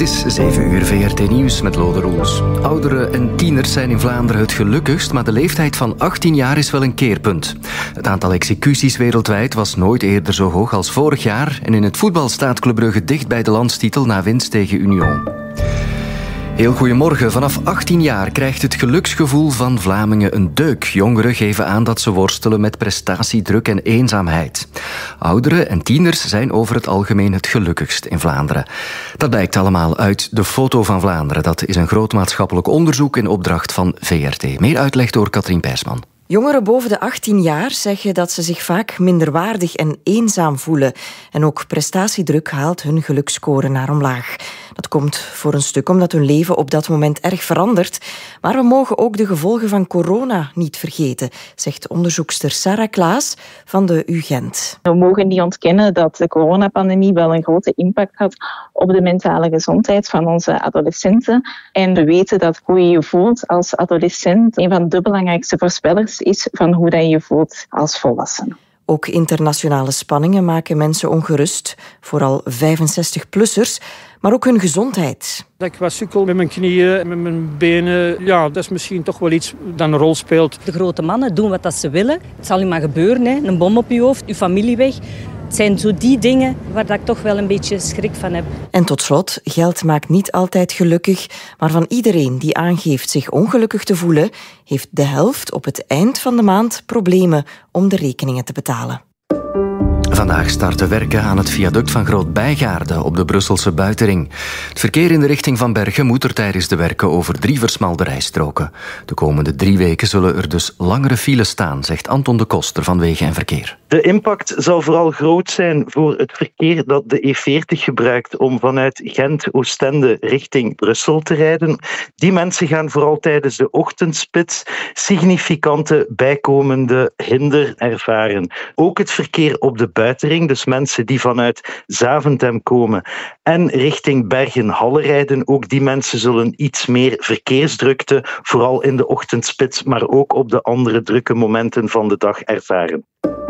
Het is 7 uur VRT Nieuws met Lode Roels. Ouderen en tieners zijn in Vlaanderen het gelukkigst, maar de leeftijd van 18 jaar is wel een keerpunt. Het aantal executies wereldwijd was nooit eerder zo hoog als vorig jaar en in het voetbal staat Club Brugge dicht bij de landstitel na winst tegen Union. Heel goedemorgen. Vanaf 18 jaar krijgt het geluksgevoel van Vlamingen een deuk. Jongeren geven aan dat ze worstelen met prestatiedruk en eenzaamheid. Ouderen en tieners zijn over het algemeen het gelukkigst in Vlaanderen. Dat blijkt allemaal uit de Foto van Vlaanderen. Dat is een groot maatschappelijk onderzoek in opdracht van VRT. Meer uitleg door Katrien Persman. Jongeren boven de 18 jaar zeggen dat ze zich vaak minderwaardig en eenzaam voelen. En ook prestatiedruk haalt hun geluksscore naar omlaag. Dat komt voor een stuk omdat hun leven op dat moment erg verandert. Maar we mogen ook de gevolgen van corona niet vergeten, zegt onderzoekster Sarah Klaas van de UGent. We mogen niet ontkennen dat de coronapandemie wel een grote impact had op de mentale gezondheid van onze adolescenten. En we weten dat hoe je je voelt als adolescent een van de belangrijkste voorspellers is van hoe dat je je voelt als volwassene. Ook internationale spanningen maken mensen ongerust, vooral 65-plussers, maar ook hun gezondheid. Dat ik wat sukkel met mijn knieën, met mijn benen, ja, dat is misschien toch wel iets dat een rol speelt. De grote mannen doen wat ze willen. Het zal u maar gebeuren, hè. Een bom op je hoofd, uw familie weg. Het zijn zo die dingen waar ik toch wel een beetje schrik van heb. En tot slot, geld maakt niet altijd gelukkig, maar van iedereen die aangeeft zich ongelukkig te voelen, heeft de helft op het eind van de maand problemen om de rekeningen te betalen. Vandaag starten werken aan het viaduct van Groot-Bijgaarde op de Brusselse buitenring. Het verkeer in de richting van Bergen moet er tijdens de werken over 3 versmalde rijstroken. De komende 3 weken zullen er dus langere files staan, zegt Anton de Koster van Wegen en Verkeer. De impact zal vooral groot zijn voor het verkeer dat de E40 gebruikt om vanuit Gent, Oostende richting Brussel te rijden. Die mensen gaan vooral tijdens de ochtendspits significante bijkomende hinder ervaren. Ook het verkeer op de buitenring, dus mensen die vanuit Zaventem komen en richting Bergen-Halle rijden, ook die mensen zullen iets meer verkeersdrukte, vooral in de ochtendspits, maar ook op de andere drukke momenten van de dag ervaren.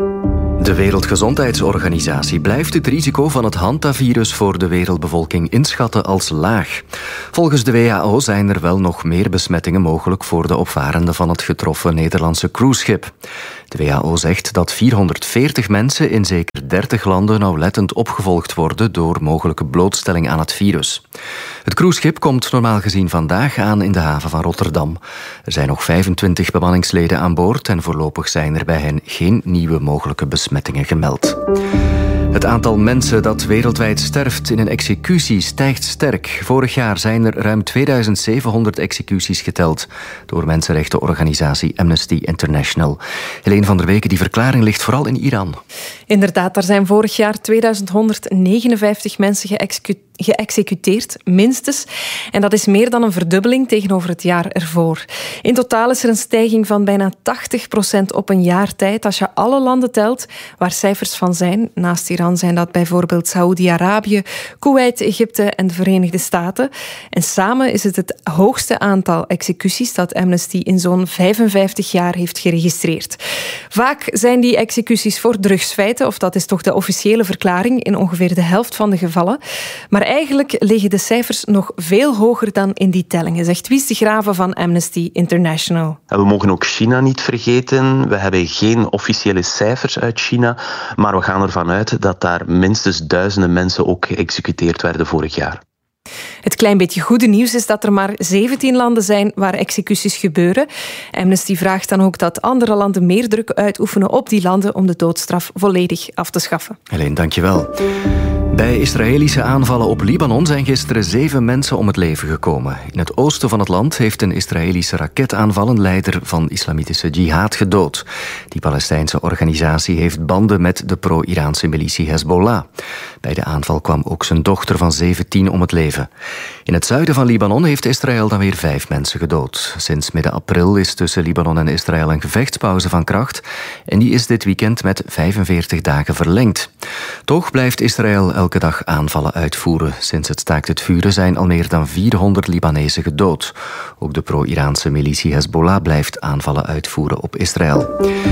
De Wereldgezondheidsorganisatie blijft het risico van het hantavirus voor de wereldbevolking inschatten als laag. Volgens de WHO zijn er wel nog meer besmettingen mogelijk voor de opvarenden van het getroffen Nederlandse cruiseschip. De WHO zegt dat 440 mensen in zeker 30 landen nauwlettend opgevolgd worden door mogelijke blootstelling aan het virus. Het cruiseschip komt normaal gezien vandaag aan in de haven van Rotterdam. Er zijn nog 25 bemanningsleden aan boord en voorlopig zijn er bij hen geen nieuwe mogelijke besmettingen gemeld. Het aantal mensen dat wereldwijd sterft in een executie stijgt sterk. Vorig jaar zijn er ruim 2700 executies geteld door mensenrechtenorganisatie Amnesty International. Helene van der Weken, die verklaring ligt vooral in Iran. Inderdaad, er zijn vorig jaar 2159 mensen geëxecuteerd, minstens. En dat is meer dan een verdubbeling tegenover het jaar ervoor. In totaal is er een stijging van bijna 80% op een jaar tijd. Als je alle landen telt waar cijfers van zijn. Naast Iran zijn dat bijvoorbeeld Saoedi-Arabië, Kuwait, Egypte en de Verenigde Staten. En samen is het hoogste aantal executies dat Amnesty in zo'n 55 jaar heeft geregistreerd. Vaak zijn die executies voor drugsfeiten, of dat is toch de officiële verklaring, in ongeveer de helft van de gevallen. Maar eigenlijk liggen de cijfers nog veel hoger dan in die tellingen, zegt Wies de Graven van Amnesty International. We mogen ook China niet vergeten. We hebben geen officiële cijfers uit China, maar we gaan ervan uit dat daar minstens duizenden mensen ook geëxecuteerd werden vorig jaar. Het klein beetje goede nieuws is dat er maar 17 landen zijn waar executies gebeuren. Amnesty vraagt dan ook dat andere landen meer druk uitoefenen op die landen om de doodstraf volledig af te schaffen. Helene, dankjewel. Bij Israëlische aanvallen op Libanon zijn gisteren 7 mensen om het leven gekomen. In het oosten van het land heeft een Israëlische raketaanval een leider van islamitische jihad gedood. Die Palestijnse organisatie heeft banden met de pro-Iraanse militie Hezbollah. Bij de aanval kwam ook zijn dochter van 17 om het leven. In het zuiden van Libanon heeft Israël dan weer 5 mensen gedood. Sinds midden april is tussen Libanon en Israël een gevechtspauze van kracht en die is dit weekend met 45 dagen verlengd. Toch blijft Israël elke dag aanvallen uitvoeren. Sinds het staakt het vuren zijn al meer dan 400 Libanezen gedood. Ook de pro-Iraanse militie Hezbollah blijft aanvallen uitvoeren op Israël.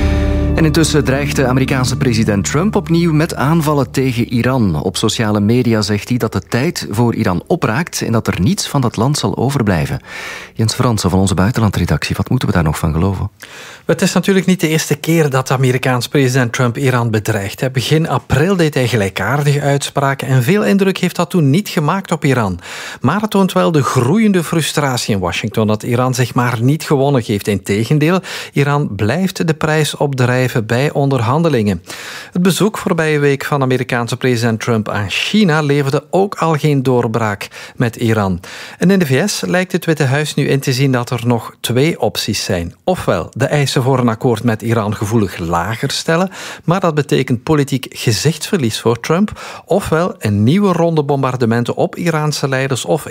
En intussen dreigt de Amerikaanse president Trump opnieuw met aanvallen tegen Iran. Op sociale media zegt hij dat de tijd voor Iran opraakt en dat er niets van dat land zal overblijven. Jens Fransen van onze buitenlandredactie, wat moeten we daar nog van geloven? Het is natuurlijk niet de eerste keer dat de Amerikaans president Trump Iran bedreigt. Begin april deed hij gelijkaardige uitspraken en veel indruk heeft dat toen niet gemaakt op Iran. Maar het toont wel de groeiende frustratie in Washington dat Iran zich maar niet gewonnen geeft. Integendeel, Iran blijft de prijs opdrijven bij onderhandelingen. Het bezoek voorbije week van Amerikaanse president Trump aan China leverde ook al geen doorbraak met Iran. En in de VS lijkt het Witte Huis nu in te zien dat er nog 2 opties zijn. Ofwel de eisen voor een akkoord met Iran gevoelig lager stellen, maar dat betekent politiek gezichtsverlies voor Trump, ofwel een nieuwe ronde bombardementen op Iraanse leiders of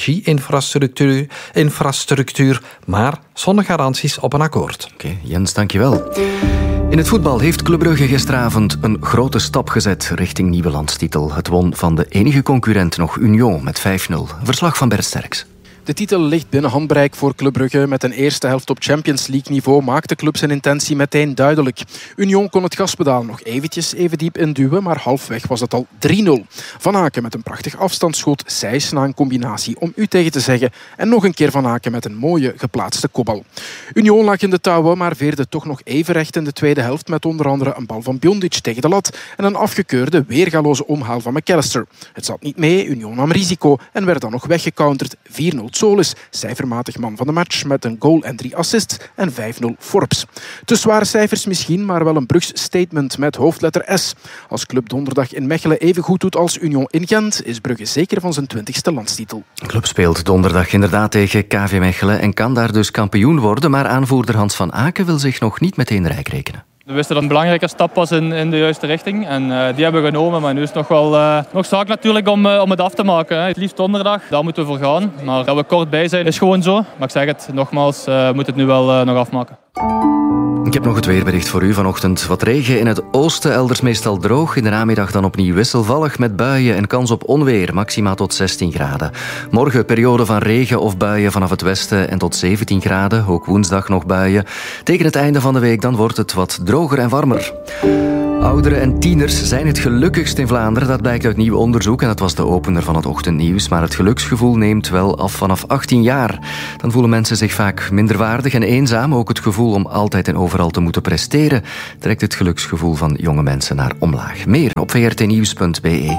energieinfrastructuur, maar zonder garanties op een akkoord. Oké, Jens, dankjewel. In het voetbal heeft Club Brugge gisteravond een grote stap gezet richting nieuwe landstitel. Het won van de enige concurrent nog Union met 5-0. Verslag van Bert Sterks. De titel ligt binnen handbereik voor Club Brugge. Met een eerste helft op Champions League niveau maakt de club zijn intentie meteen duidelijk. Union kon het gaspedaal nog eventjes even diep induwen, maar halfweg was het al 3-0. Van Aken met een prachtig afstandsschot, Sijs na een combinatie om u tegen te zeggen en nog een keer Van Aken met een mooie geplaatste kopbal. Union lag in de touwen, maar veerde toch nog even recht in de tweede helft met onder andere een bal van Biondic tegen de lat en een afgekeurde weergaloze omhaal van McAllister. Het zat niet mee, Union nam risico en werd dan nog weggecounterd. 4-0 Solis, cijfermatig man van de match met een goal en 3 assists en 5-0 Forbes. Te zware cijfers misschien, maar wel een Brugs statement met hoofdletter S. Als club donderdag in Mechelen even goed doet als Union in Gent, is Brugge zeker van zijn 20e landstitel. De club speelt donderdag inderdaad tegen KV Mechelen en kan daar dus kampioen worden, maar aanvoerder Hans van Aken wil zich nog niet meteen rijk rekenen. We wisten dat een belangrijke stap was in de juiste richting. En die hebben we genomen. Maar nu is het nog wel nog zaak natuurlijk om het af te maken. Het liefst donderdag, daar moeten we voor gaan. Maar dat we kort bij zijn is gewoon zo. Maar ik zeg het nogmaals, we moeten het nu wel nog afmaken. Ik heb nog het weerbericht voor u. Vanochtend wat regen in het oosten, elders meestal droog. In de namiddag dan opnieuw wisselvallig met buien en kans op onweer. Maxima tot 16 graden. Morgen periode van regen of buien vanaf het westen en tot 17 graden. Ook woensdag nog buien. Tegen het einde van de week dan wordt het wat droger en warmer. Ouderen en tieners zijn het gelukkigst in Vlaanderen. Dat blijkt uit nieuw onderzoek en dat was de opener van het ochtendnieuws. Maar het geluksgevoel neemt wel af vanaf 18 jaar. Dan voelen mensen zich vaak minderwaardig en eenzaam. Ook het gevoel om altijd en overal te moeten presteren trekt het geluksgevoel van jonge mensen naar omlaag. Meer op vrtnieuws.be.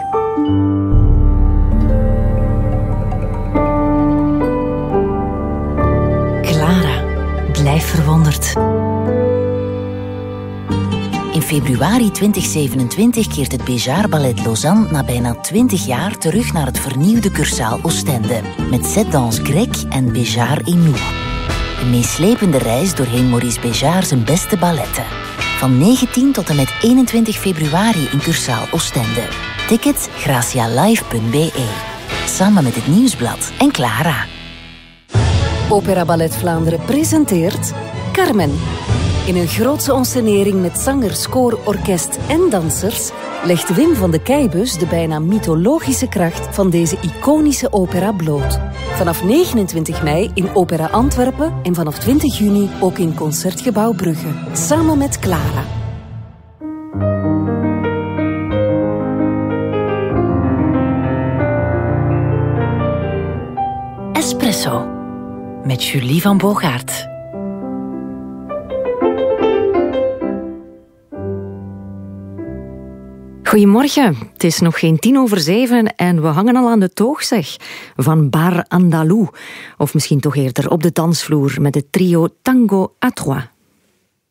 Clara, blijf verwonderd. In februari 2027 keert het Béjart Ballet Lausanne na bijna 20 jaar terug naar het vernieuwde Cursaal Oostende. Met Cette Danse Grecque en Béjart et nous. Een meeslepende reis doorheen Maurice Béjart zijn beste balletten. Van 19 tot en met 21 februari in Cursaal Oostende. Tickets gracialive.be. Samen met het Nieuwsblad en Clara. Opera Ballet Vlaanderen presenteert Carmen. In een grootse onscenering met zangers, koor, orkest en dansers legt Wim van de Keibus de bijna mythologische kracht van deze iconische opera bloot. Vanaf 29 mei in Opera Antwerpen en vanaf 20 juni ook in Concertgebouw Brugge. Samen met Clara. Espresso. Met Julie van Bogaert. Goedemorgen, het is nog geen 7:10 en we hangen al aan de toog, zeg. Van Bar Andalou. Of misschien toch eerder op de dansvloer met het trio Tango à Trois.